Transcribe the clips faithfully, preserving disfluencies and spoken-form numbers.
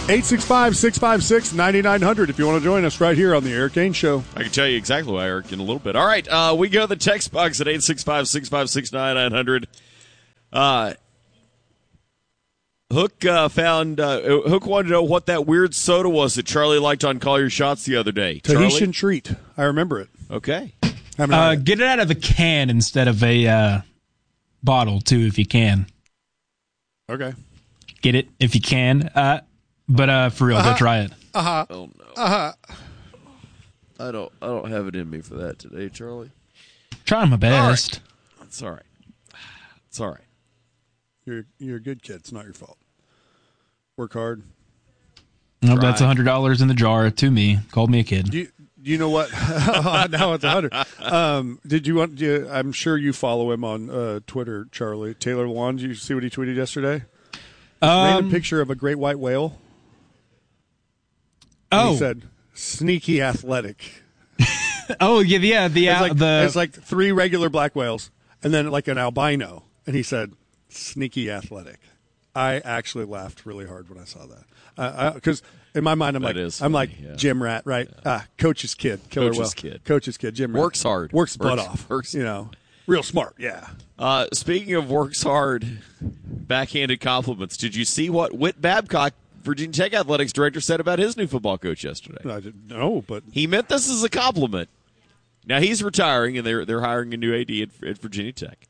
eight six five, six five six, nine nine zero zero if you want to join us right here on the Eric Kane Show. I can tell you exactly why, Eric, in a little bit. All right, uh, we go to the text box at eight six five, six five six, nine nine zero zero. Uh, Hook uh, found uh, Hook wanted to know what that weird soda was that Charlie liked on Call Your Shots the other day. Tahitian Treat. I remember it. Okay. Uh, get it out of a can instead of a uh, bottle, too, if you can. Okay. Get it if you can. Uh, but uh, for real, uh-huh. go try it. Uh-huh. Oh, no. Uh-huh. I don't, I don't have it in me for that today, Charlie. Trying my best. All right. It's all right. It's all right. You're, you're a good kid. It's not your fault. Work hard. No, nope, that's one hundred dollars in the jar to me. Called me a kid. Do you, do you know what? Now it's one hundred dollars. Um, did you want? You, I'm sure you follow him on uh, Twitter, Charlie. Taylor Lewan, did you see what he tweeted yesterday? Um, Random picture of a great white whale. Oh. He said, sneaky athletic. oh, yeah, yeah. The, it's, like, the, it's like three regular black whales and then like an albino. And he said, sneaky athletic. I actually laughed really hard when I saw that. Because uh, in my mind, I'm that like, funny, I'm like yeah. Gym rat, right? Yeah. Ah, coach's kid, killer coach's whale. kid, coach's kid, Gym rat. Works hard, works butt works, off. Works. You know, real smart. Yeah. Uh, speaking of works hard, backhanded compliments. Did you see what Whit Babcock, Virginia Tech athletics director, said about his new football coach yesterday? I didn't know, but he meant this as a compliment. Now he's retiring, and they're they're hiring a new A D at, at Virginia Tech.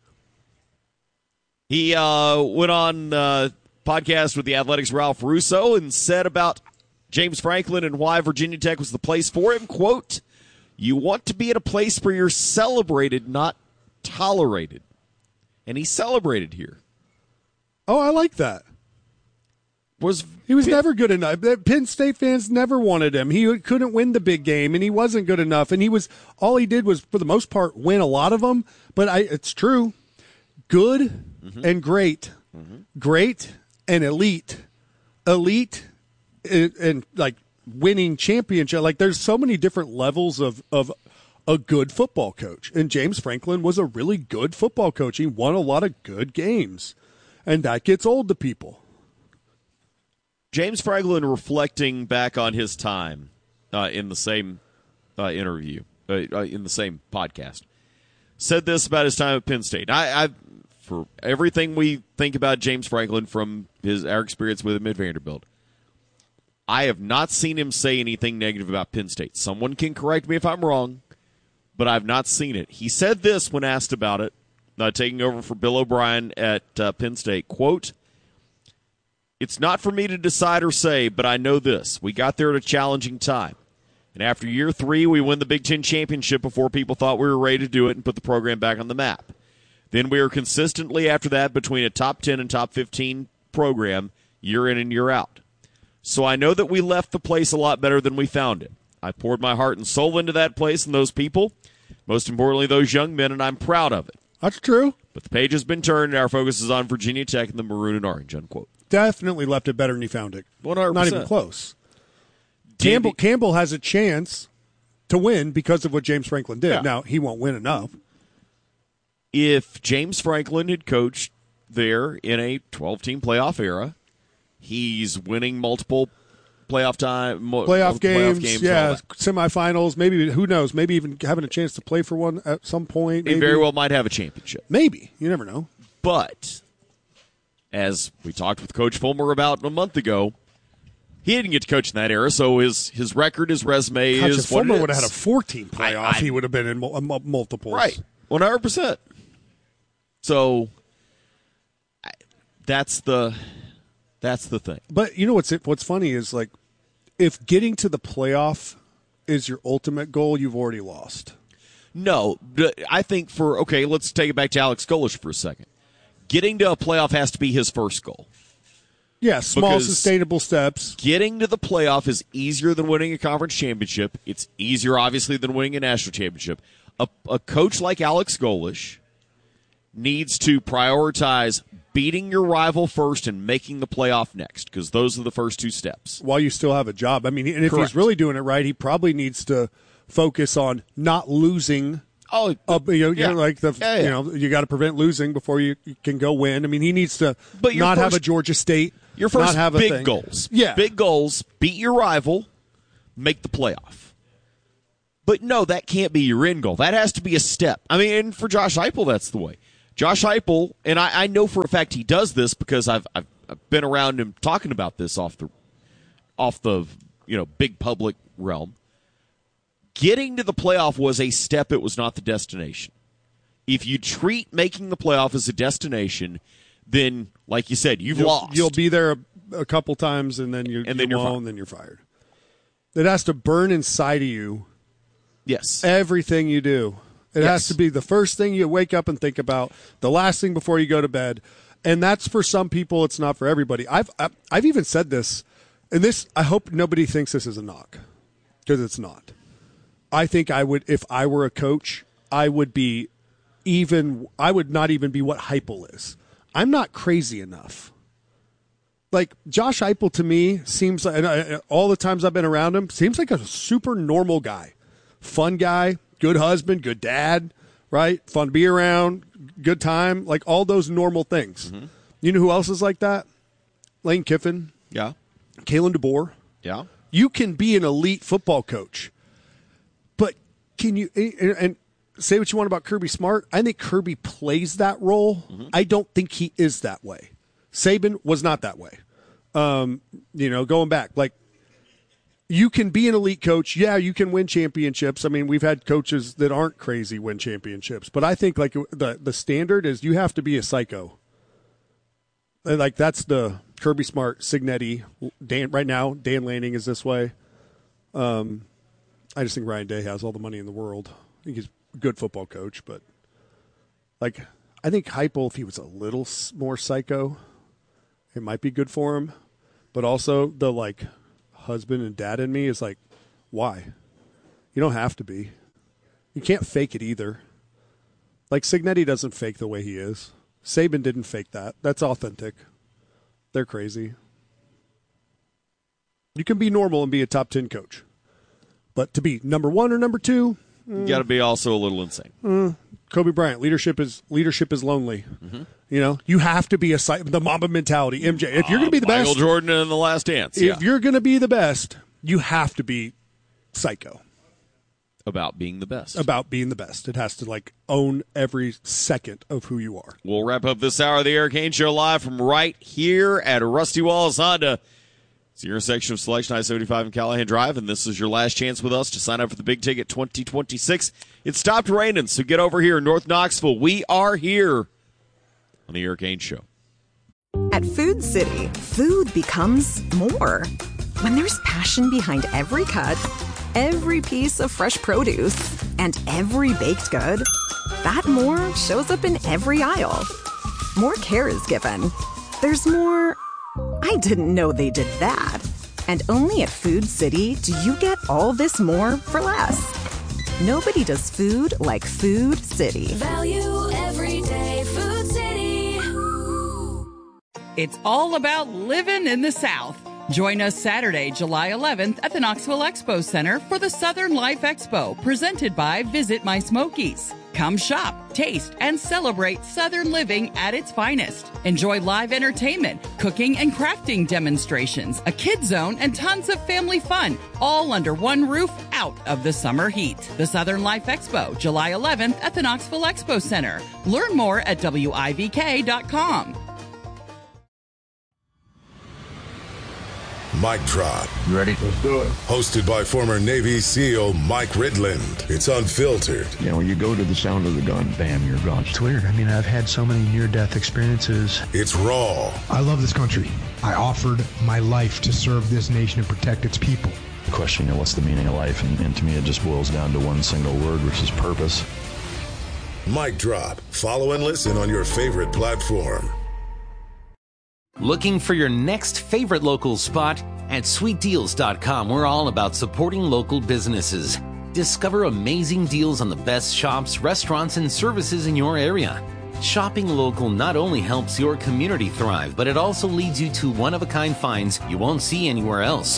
He uh, went on uh, podcast with the Athletics' Ralph Russo and said about James Franklin and why Virginia Tech was the place for him, quote, "You want to be at a place where you're celebrated, not tolerated." And he celebrated here. Oh, I like that. Was He was Penn, never good enough. Penn State fans never wanted him. He couldn't win the big game, and he wasn't good enough. And he was all he did was, for the most part, win a lot of them. But I, it's true. Good mm-hmm. and great, mm-hmm. great and elite, elite and, and like winning championship. Like there's so many different levels of, of a good football coach. And James Franklin was a really good football coach. He won a lot of good games, and that gets old to people. James Franklin reflecting back on his time uh, in the same uh, interview, uh, in the same podcast, said this about his time at Penn State. I, I for everything we think about James Franklin from his our experience with him at Vanderbilt, I have not seen him say anything negative about Penn State. Someone can correct me if I'm wrong, but I've not seen it. He said this when asked about it, uh, taking over for Bill O'Brien at uh, Penn State, quote, "It's not for me to decide or say, but I know this. We got there at a challenging time. And after year three, we win the Big Ten championship before people thought we were ready to do it and put the program back on the map. Then we were consistently after that between a top ten and top fifteen program year in and year out. So I know that we left the place a lot better than we found it. I poured my heart and soul into that place and those people, most importantly those young men, and I'm proud of it. That's true. But the page has been turned, and our focus is on Virginia Tech and the maroon and orange," unquote. Definitely left it better than he found it. one hundred Not percent. even close. Campbell Campbell has a chance to win because of what James Franklin did. Yeah. Now, he won't win enough. If James Franklin had coached there in a twelve-team playoff era, he's winning multiple playoff time, mo- Playoff games, playoff games yeah, semifinals, maybe, who knows, maybe even having a chance to play for one at some point. He maybe. very well might have a championship. Maybe. You never know. But, as we talked with Coach Fulmer about a month ago, he didn't get to coach in that era, so his his record, his resume Gosh, is if what Fulmer it would have is. had a four-team playoff, I, I, he would have been in mul- multiples. Right, one hundred percent. So, I, that's the that's the thing. But you know what's what's funny is, like, if getting to the playoff is your ultimate goal, you've already lost. No, I think for, okay, let's take it back to Alex Golesh for a second. Getting to a playoff has to be his first goal. Yeah, small, Because sustainable steps. Getting to the playoff is easier than winning a conference championship. It's easier, obviously, than winning a national championship. A, a coach like Alex Golesh needs to prioritize beating your rival first and making the playoff next, because those are the first two steps. While you still have a job. I mean, and if Correct. he's really doing it right, he probably needs to focus on not losing Oh, Uh, you know, yeah. like the Yeah, yeah. you know you got to prevent losing before you, you can go win. I mean, he needs to But your not have first- a Georgia State. Your first not have a big thing. goals. Yeah, Big goals, beat your rival, make the playoff. But no, that can't be your end goal. That has to be a step. I mean, and for Josh Heupel, that's the way. Josh Heupel, and I, I know for a fact he does this because I've, I've I've been around him talking about this off the off the you know big public realm. Getting to the playoff was a step, it was not the destination. If you treat making the playoff as a destination, then, like you said, you've you'll, lost. You'll be there a, a couple times, and then you And then you you're won't, fired. and then you're fired. It has to burn inside of you. Yes. Everything you do, it Yes. has to be the first thing you wake up and think about, the last thing before you go to bed, and that's for some people. It's not for everybody. I've I've, I've even said this, and this I hope nobody thinks this is a knock, because it's not. I think I would, if I were a coach, I would be even. I would not even be what Heupel is. I'm not crazy enough. Like Josh Heupel to me seems like, and I, all the times I've been around him, seems like a super normal guy, fun guy, good husband, good dad, right? Fun to be around, good time, like all those normal things. Mm-hmm. You know who else is like that? Lane Kiffin, Yeah. Kalen DeBoer. Yeah. You can be an elite football coach, but can you and, and say what you want about Kirby Smart? I think Kirby plays that role. Mm-hmm. I don't think he is that way. Saban was not that way. Um, you know, going back, like you can be an elite coach. Yeah, you can win championships. I mean, we've had coaches that aren't crazy win championships, but I think like the the standard is you have to be a psycho. And, like that's the Kirby Smart, Signetti, Dan. Right now, Dan Lanning is this way. Um, I just think Ryan Day has all the money in the world. I think he's a good football coach, but like I think Heupel, if he was a little s- more psycho, it might be good for him. But also the like husband and dad in me is like, why? You don't have to be. You can't fake it either. Like Signetti doesn't fake the way he is. Saban didn't fake that. That's authentic. They're crazy. You can be normal and be a top ten coach. But to be number one or number two, You got to be also a little insane. mm, Kobe Bryant, leadership is leadership is lonely. Mm-hmm. You know, you have to be a si- the Mamba mentality. M J, if you're going to be the Michael best, Jordan in The Last Dance. if Yeah. you're going to be the best, you have to be psycho About being the best. about being the best. It has to like own every second of who you are. We'll wrap up this hour of the Eric Haynes Show live from right here at Rusty Walls Honda. It's the intersection of Selection I seventy-five and Callahan Drive, and this is your last chance with us to sign up for the Big Ticket twenty twenty-six. It stopped raining, so get over here in North Knoxville. We are here on the Eric Haynes Show. At Food City, food becomes more. When there's passion behind every cut, every piece of fresh produce, and every baked good, that more shows up in every aisle. More care is given. There's more. I didn't know they did that. And only at Food City do you get all this more for less. Nobody does food like Food City. Value every day. Food City. It's all about living in the South. Join us Saturday, July eleventh at the Knoxville Expo Center for the Southern Life Expo, presented by Visit My Smokies. Come shop, taste, and celebrate Southern living at its finest. Enjoy live entertainment, cooking and crafting demonstrations, a kid zone, and tons of family fun, all under one roof out of the summer heat. The Southern Life Expo, July eleventh at the Knoxville Expo Center. Learn more at W I V K dot com. Mic Drop. You ready? Let's do it. Hosted by former Navy SEAL Mike Ridland. It's unfiltered. You know, when you go to the sound of the gun, bam, you're gone. It's weird. I mean, I've had so many near-death experiences. It's raw. I love this country. I offered my life to serve this nation and protect its people. The question, you know, what's the meaning of life? And, and to me, it just boils down to one single word, which is purpose. Mic Drop. Follow and listen on your favorite platform. Looking for your next favorite local spot? At sweet deals dot com, we're all about supporting local businesses. Discover amazing deals on the best shops, restaurants, and services in your area. Shopping local not only helps your community thrive, but it also leads you to one-of-a-kind finds you won't see anywhere else.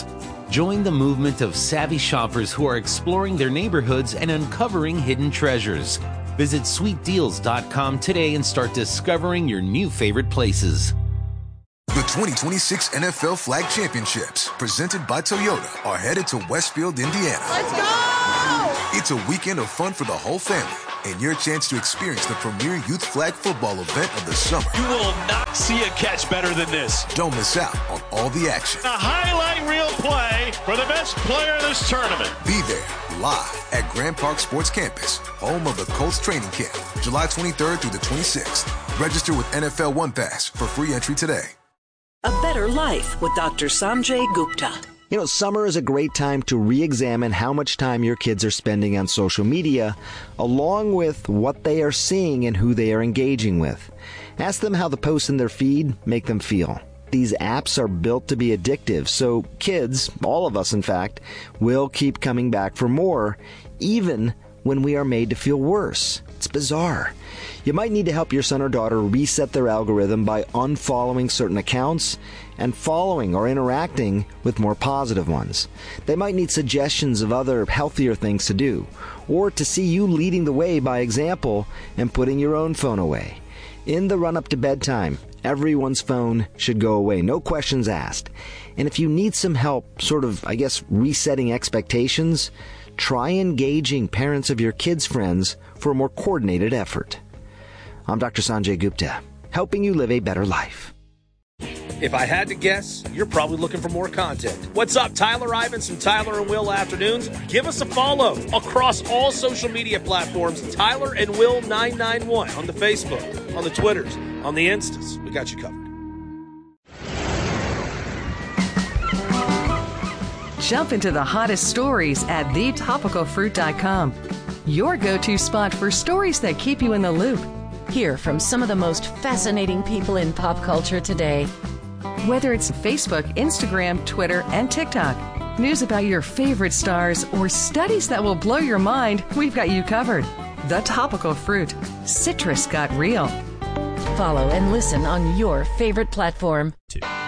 Join the movement of savvy shoppers who are exploring their neighborhoods and uncovering hidden treasures. Visit sweet deals dot com today and start discovering your new favorite places. The twenty twenty-six N F L Flag Championships, presented by Toyota, are headed to Westfield, Indiana. Let's go! It's a weekend of fun for the whole family and your chance to experience the premier youth flag football event of the summer. You will not see a catch better than this. Don't miss out on all the action. A highlight reel play for the best player in this tournament. Be there live at Grand Park Sports Campus, home of the Colts training camp, July twenty-third through the twenty-sixth. Register with N F L One Pass for free entry today. A Better Life with Doctor Sanjay Gupta. You know, summer is a great time to re-examine how much time your kids are spending on social media, along with what they are seeing and who they are engaging with. Ask them how the posts in their feed make them feel. These apps are built to be addictive, so kids, all of us in fact, will keep coming back for more, even when we are made to feel worse. It's bizarre. You might need to help your son or daughter reset their algorithm by unfollowing certain accounts and following or interacting with more positive ones. They might need suggestions of other healthier things to do, or to see you leading the way by example and putting your own phone away. In the run-up to bedtime, everyone's phone should go away, no questions asked. And if you need some help, sort of, I guess, resetting expectations, try engaging parents of your kids' friends for a more coordinated effort. I'm Doctor Sanjay Gupta, helping you live a better life. If I had to guess, you're probably looking for more content. What's up, Tyler Ivinson, Tyler and Will Afternoons? Give us a follow across all social media platforms. Tyler and Will nine nine one on the Facebook, on the Twitters, on the Instas. We got you covered. Jump into the hottest stories at the topical fruit dot com. Your go-to spot for stories that keep you in the loop. Hear from some of the most fascinating people in pop culture today. Whether it's Facebook, Instagram, Twitter, and TikTok, news about your favorite stars, or studies that will blow your mind, we've got you covered. The Topical Fruit. Citrus got real. Follow and listen on your favorite platform.